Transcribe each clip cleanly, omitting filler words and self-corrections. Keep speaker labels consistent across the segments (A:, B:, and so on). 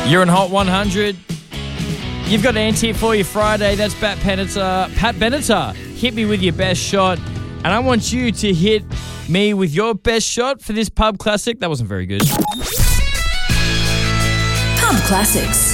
A: You're in Hot 100. You've got an here for you Friday. That's Pat Benatar. Hit me with your best shot. And I want you to hit me with your best shot for this pub classic. That wasn't very good.
B: Pub Classics.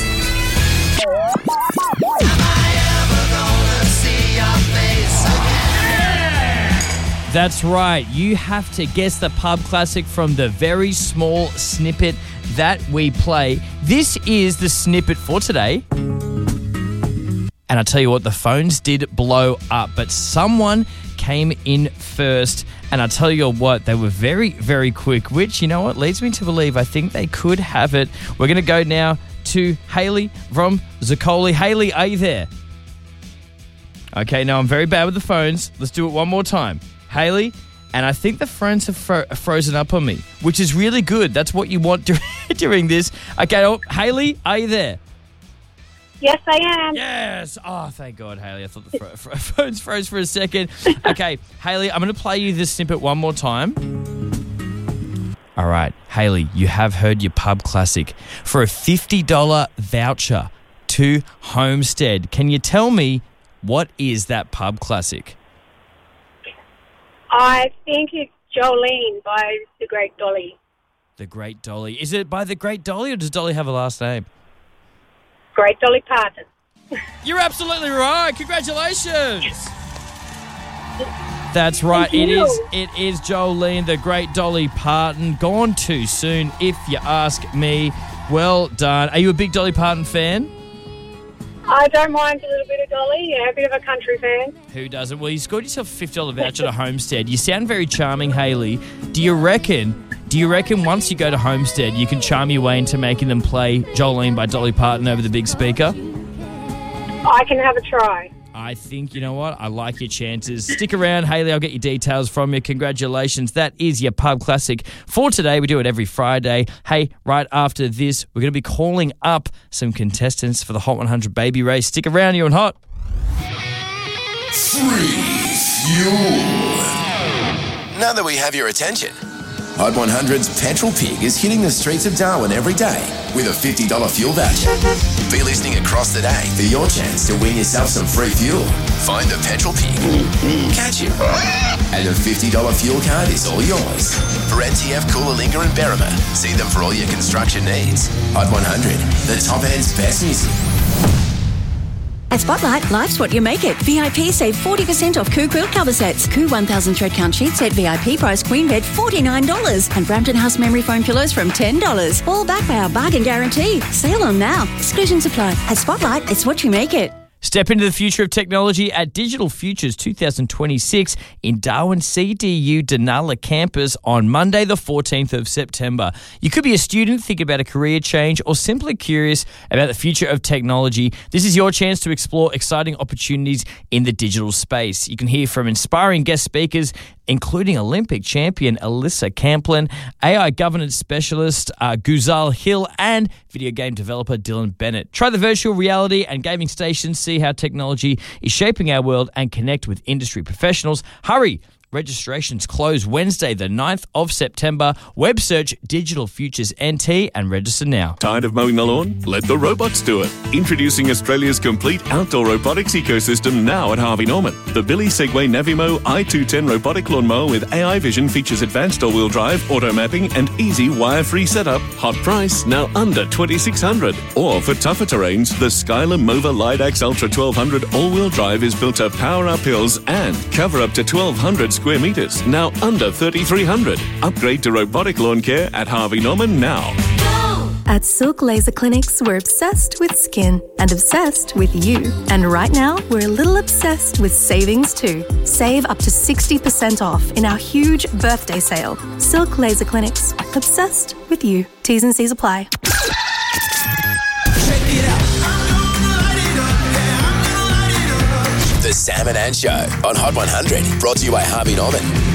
A: That's right. You have to guess the pub classic from the very small snippet that we play. This is the snippet for today. And I tell you what, the phones did blow up, but someone came in first. And I tell you what, they were very, very quick, which, you know what, leads me to believe I think they could have it. We're going to go now to Hayley from Zocoli. Hayley, are you there? Okay, now I'm very bad with the phones. Let's do it one more time. Hayley, and I think the phones have frozen up on me, which is really good. That's what you want during this. Okay, Hayley, are you there?
C: Yes, I am.
A: Yes. Oh, thank God, Hayley. I thought the phones froze for a second. Okay, Hayley, I'm going to play you this snippet one more time. All right, Hayley, you have heard your pub classic for a $50 voucher to Homestead. Can you tell me what is that pub classic?
C: I think it's Jolene by The Great Dolly.
A: The Great Dolly. Is it by The Great Dolly, or does Dolly have a last name?
C: Great Dolly Parton.
A: You're absolutely right. Congratulations. That's right.
C: Thank you.
A: It is Jolene, The Great Dolly Parton. Gone too soon, if you ask me. Well done. Are you a big Dolly Parton fan?
C: I don't mind a little bit of Dolly. Yeah, a bit of a country fan.
A: Who doesn't? Well, you scored yourself a $50 voucher to Homestead. You sound very charming, Hayley. Do you reckon once you go to Homestead, you can charm your way into making them play Jolene by Dolly Parton over the big speaker?
C: I can have a try.
A: I think, you know what? I like your chances. Stick around, Hayley. I'll get your details from you. Congratulations. That is your pub classic for today. We do it every Friday. Hey, right after this, we're going to be calling up some contestants for the Hot 100 Baby Race. Stick around. You're on Hot.
D: Free fuel. Now that we have your attention, Hot 100's Petrol Pig is hitting the streets of Darwin every day with a $50 fuel voucher. Be listening across the day for your chance to win yourself some free fuel. Find the Petrol Pig, catch him, and the $50 fuel card is all yours. For NTF, Coolalingga and Berrima, see them for all your construction needs. Hot 100, the top end's best music.
B: At Spotlight, life's what you make it. VIP save 40% off Koo quilt cover sets. Koo 1000 thread count sheet set VIP price queen bed $49. And Brampton House memory foam pillows from $10. All backed by our bargain guarantee. Sale on now. Exclusions apply. At Spotlight, it's what you make it.
A: Step into the future of technology at Digital Futures 2026 in Darwin CDU Denala campus on Monday the 14th of September. You could be a student thinking about a career change or simply curious about the future of technology. This is your chance to explore exciting opportunities in the digital space. You can hear from inspiring guest speakers including Olympic champion Alyssa Camplin, AI governance specialist Guzal Hill, and video game developer Dylan Bennett. Try the virtual reality and gaming stations, see how technology is shaping our world, and connect with industry professionals. Hurry! Registrations close Wednesday, the 9th of September. Web search Digital Futures NT and register now.
E: Tired of mowing the lawn? Let the robots do it. Introducing Australia's complete outdoor robotics ecosystem now at Harvey Norman. The Billy Segway Navimo i210 robotic lawnmower with AI vision features advanced all-wheel drive, auto mapping, and easy wire-free setup. Hot price, now under $2,600. Or for tougher terrains, the Skylar Mova Lidax Ultra 1200 all-wheel drive is built to power up hills and cover up to 1,200 square metres, now under $3,300. Upgrade to robotic lawn care at Harvey Norman now.
F: At Silk Laser Clinics, we're obsessed with skin and obsessed with you. And right now, we're a little obsessed with savings too. Save up to 60% off in our huge birthday sale. Silk Laser Clinics, obsessed with you. T's and C's apply.
D: The Sam and Ann Show on Hot 100, brought to you by Harvey Norman.